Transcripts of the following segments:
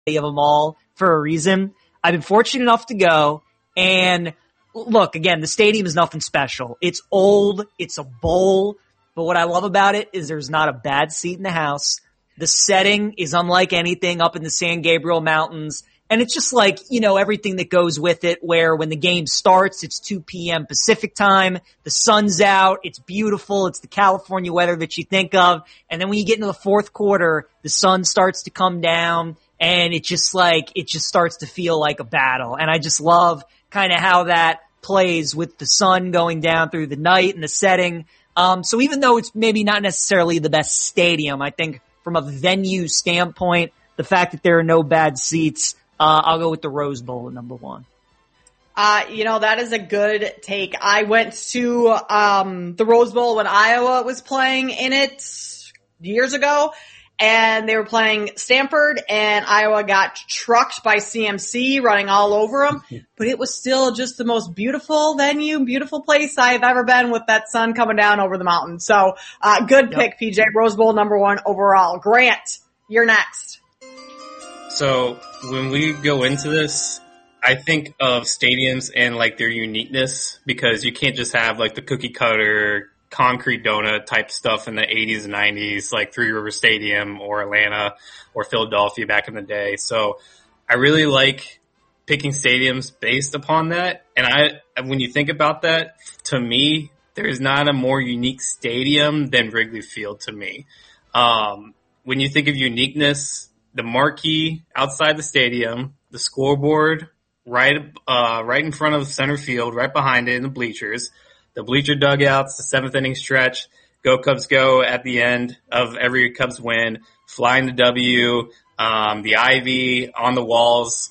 of them all for a reason. I've been fortunate enough to go, and look, again, the stadium is nothing special. It's old, it's a bowl, but what I love about it is there's not a bad seat in the house. The setting is unlike anything up in the San Gabriel Mountains. And it's just like, everything that goes with it, where when the game starts, it's 2 p.m. Pacific time, the sun's out, it's beautiful, it's the California weather that you think of. And then when you get into the fourth quarter, the sun starts to come down, and it just starts to feel like a battle. And I just love kind of how that plays with the sun going down through the night and the setting. So even though it's maybe not necessarily the best stadium, I think from a venue standpoint, the fact that there are no bad seats, I'll go with the Rose Bowl at number one. That is a good take. I went to the Rose Bowl when Iowa was playing in it years ago, and they were playing Stanford, and Iowa got trucked by CMC running all over them. But it was still just the most beautiful venue, beautiful place I've ever been, with that sun coming down over the mountain. So good pick, PJ. Rose Bowl number one overall. Grant, you're next. So when we go into this, I think of stadiums and like their uniqueness, because you can't just have like the cookie cutter concrete donut type stuff in the 80s and 90s, like Three River Stadium or Atlanta or Philadelphia back in the day. So I really like picking stadiums based upon that. And when you think about that, to me, there is not a more unique stadium than Wrigley Field to me. When you think of uniqueness, the marquee outside the stadium, the scoreboard right in front of center field, right behind it in the bleachers, the bleacher dugouts, the seventh inning stretch, go Cubs go at the end of every Cubs win, flying the W, the ivy on the walls.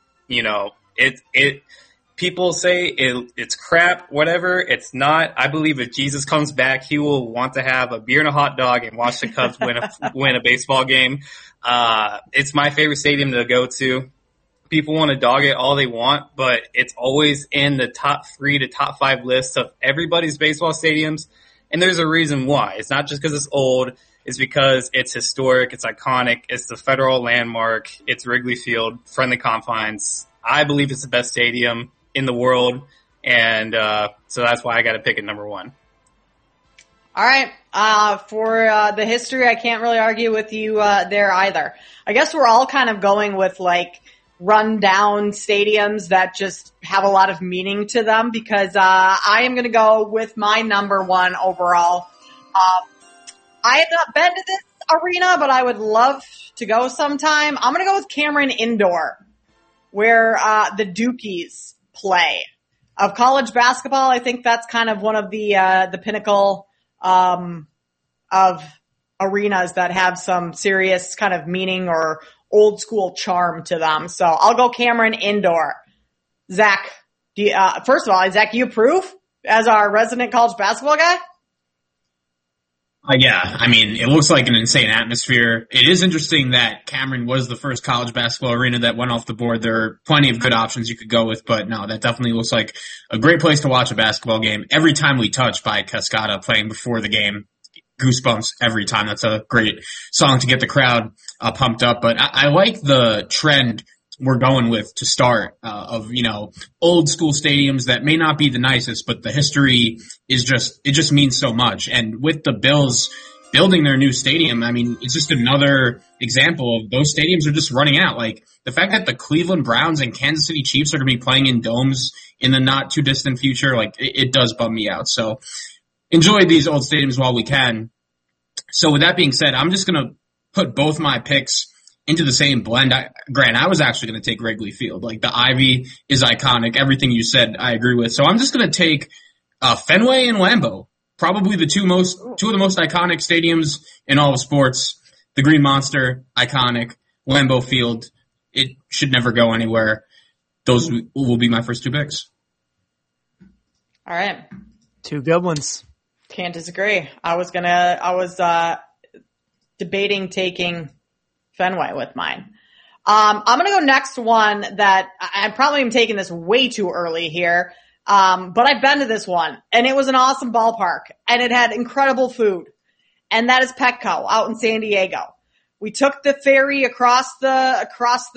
People say it's crap, whatever. It's not. I believe if Jesus comes back, he will want to have a beer and a hot dog and watch the Cubs win a baseball game. It's my favorite stadium to go to. People want to dog it all they want, but it's always in the top 3 to top 5 lists of everybody's baseball stadiums. And there's a reason why. It's not just because it's old. It's because it's historic. It's iconic. It's the federal landmark. It's Wrigley Field, friendly confines. I believe it's the best stadium in the world. And so that's why I got to pick it number one. All right. For the history, I can't really argue with you there either. I guess we're all kind of going with like run-down stadiums that just have a lot of meaning to them, because I am going to go with my number one overall. I have not been to this arena, but I would love to go sometime. I'm going to go with Cameron Indoor, where the Dukies play. Of college basketball, I think that's kind of one of the pinnacle of arenas that have some serious kind of meaning or old school charm to them. So I'll go Cameron Indoor. Zach, first of all, Zach, you approve as our resident college basketball guy? Yeah, I mean, it looks like an insane atmosphere. It is interesting that Cameron was the first college basketball arena that went off the board. There are plenty of good options you could go with, but no, that definitely looks like a great place to watch a basketball game. Every Time We Touch by Cascada playing before the game, goosebumps every time. That's a great song to get the crowd pumped up. But I like the trend we're going with to start of, old school stadiums that may not be the nicest, but the history is it just means so much. And with the Bills building their new stadium, I mean, it's just another example of those stadiums are just running out. Like the fact that the Cleveland Browns and Kansas City Chiefs are going to be playing in domes in the not too distant future, like it does bum me out. So enjoy these old stadiums while we can. So with that being said, I'm just going to put both my picks into the same blend. Grant, I was actually going to take Wrigley Field. Like the ivy is iconic. Everything you said, I agree with. So I'm just going to take Fenway and Lambeau, probably two of the most iconic stadiums in all of sports. The Green Monster, iconic. Lambeau Field, it should never go anywhere. Those will be my first two picks. All right. Two good ones. Can't disagree. I was debating taking Fenway with mine. I'm going to go next one that I probably am taking this way too early here. But I've been to this one and it was an awesome ballpark and it had incredible food. And that is Petco out in San Diego. We took the ferry across the